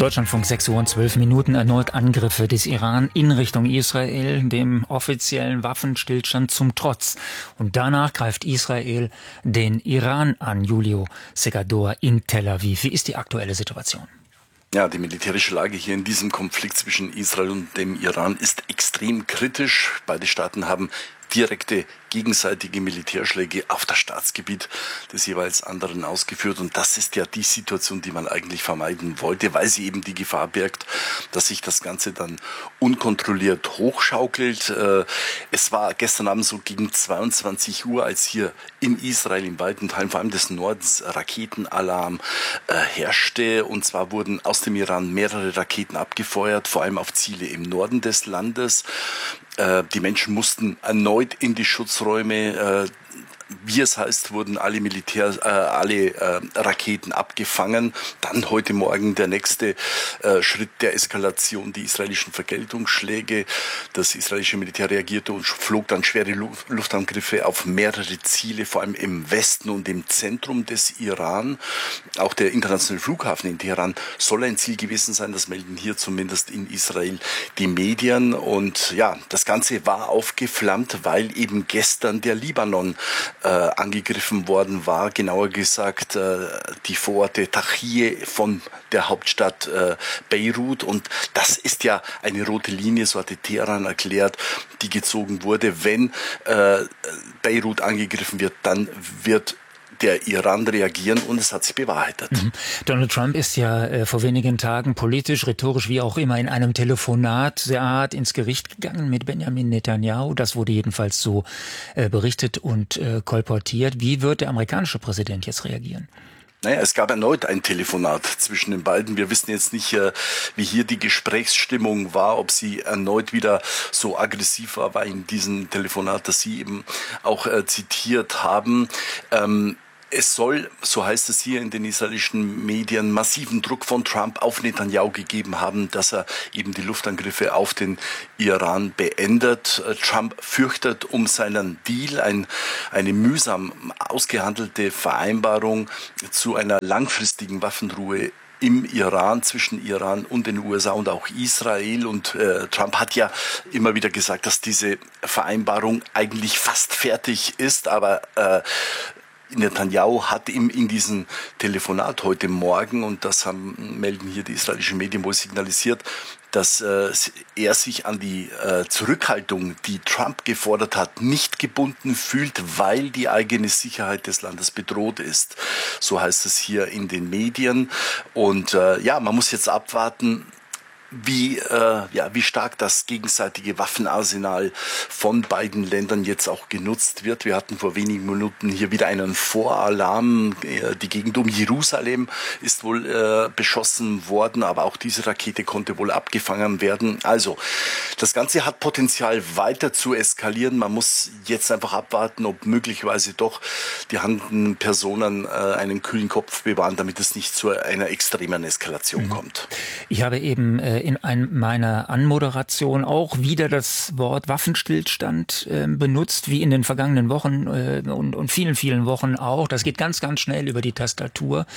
Deutschlandfunk 6 Uhr und 12 Minuten. Erneut Angriffe des Iran in Richtung Israel, dem offiziellen Waffenstillstand zum Trotz. Und danach greift Israel den Iran an. Julio Segador in Tel Aviv. Wie ist die aktuelle Situation? Ja, die militärische Lage hier in diesem Konflikt zwischen Israel und dem Iran ist extrem kritisch. Beide Staaten haben direkte gegenseitige Militärschläge auf das Staatsgebiet des jeweils anderen ausgeführt. Und das ist ja die Situation, die man eigentlich vermeiden wollte, weil sie eben die Gefahr birgt, dass sich das Ganze dann unkontrolliert hochschaukelt. Es war gestern Abend so gegen 22 Uhr, als hier in Israel, in weiten Teilen, vor allem des Nordens, Raketenalarm herrschte. Und zwar wurden aus dem Iran mehrere Raketen abgefeuert, vor allem auf Ziele im Norden des Landes. Die Menschen mussten erneut in die Schutzräume. Wie es heißt, wurden alle Raketen abgefangen. Dann heute Morgen der nächste Schritt der Eskalation, die israelischen Vergeltungsschläge. Das israelische Militär reagierte und flog dann schwere Luftangriffe auf mehrere Ziele, vor allem im Westen und im Zentrum des Iran. Auch der internationale Flughafen in Teheran soll ein Ziel gewesen sein. Das melden hier zumindest in Israel die Medien. Und ja, das Ganze war aufgeflammt, weil eben gestern der Libanon angegriffen worden war, genauer gesagt die Vororte Tahrir von der Hauptstadt Beirut. Und das ist ja eine rote Linie, so hatte Teheran erklärt, die gezogen wurde. Wenn Beirut angegriffen wird, dann wird der Iran reagieren, und es hat sich bewahrheitet. Donald Trump ist ja vor wenigen Tagen politisch, rhetorisch, wie auch immer, in einem Telefonat sehr hart ins Gericht gegangen mit Benjamin Netanyahu. Das wurde jedenfalls so berichtet und kolportiert. Wie wird der amerikanische Präsident jetzt reagieren? Naja, es gab erneut ein Telefonat zwischen den beiden. Wir wissen jetzt nicht, wie hier die Gesprächsstimmung war, ob sie erneut wieder so aggressiv war in diesem Telefonat, das Sie eben auch zitiert haben. Es soll, so heißt es hier in den israelischen Medien, massiven Druck von Trump auf Netanyahu gegeben haben, dass er eben die Luftangriffe auf den Iran beendet. Trump fürchtet um seinen Deal, eine mühsam ausgehandelte Vereinbarung zu einer langfristigen Waffenruhe im Iran, zwischen Iran und den USA und auch Israel. Und Trump hat ja immer wieder gesagt, dass diese Vereinbarung eigentlich fast fertig ist, aber Netanyahu hat ihm in diesem Telefonat heute Morgen, und das melden hier die israelischen Medien wohl signalisiert, dass er sich an die Zurückhaltung, die Trump gefordert hat, nicht gebunden fühlt, weil die eigene Sicherheit des Landes bedroht ist. So heißt es hier in den Medien. Und man muss jetzt abwarten, wie stark das gegenseitige Waffenarsenal von beiden Ländern jetzt auch genutzt wird. Wir hatten vor wenigen Minuten hier wieder einen Voralarm. Die Gegend um Jerusalem ist wohl beschossen worden, aber auch diese Rakete konnte wohl abgefangen werden. Also, das Ganze hat Potenzial, weiter zu eskalieren. Man muss jetzt einfach abwarten, ob möglicherweise doch die handelnden Personen einen kühlen Kopf bewahren, damit es nicht zu einer extremen Eskalation kommt. Ich habe eben in meiner Anmoderation auch wieder das Wort Waffenstillstand benutzt, wie in den vergangenen Wochen und vielen, vielen Wochen auch. Das geht ganz, ganz schnell über die Tastatur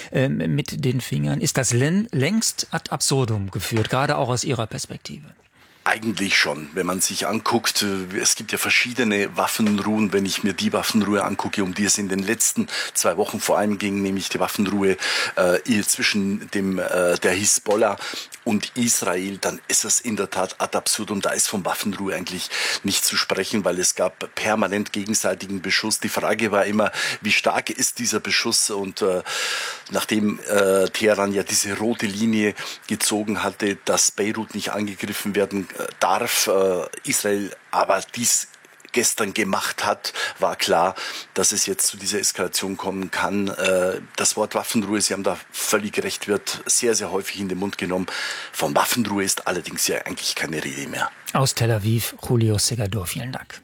mit den Fingern. Ist das längst ad absurdum geführt, gerade auch aus Ihrer Perspektive? Eigentlich schon, wenn man sich anguckt, es gibt ja verschiedene Waffenruhen. Wenn ich mir die Waffenruhe angucke, um die es in den letzten 2 Wochen vor allem ging, nämlich die Waffenruhe zwischen der Hisbollah und Israel, dann ist es in der Tat ad absurdum. Da ist von Waffenruhe eigentlich nicht zu sprechen, weil es gab permanent gegenseitigen Beschuss. Die Frage war immer, wie stark ist dieser Beschuss? Und nachdem Teheran ja diese rote Linie gezogen hatte, dass Beirut nicht angegriffen werden darf, Israel aber dies gestern gemacht hat, war klar, dass es jetzt zu dieser Eskalation kommen kann. Das Wort Waffenruhe, Sie haben da völlig recht, wird sehr, sehr häufig in den Mund genommen. Von Waffenruhe ist allerdings ja eigentlich keine Rede mehr. Aus Tel Aviv, Julio Segador, vielen Dank.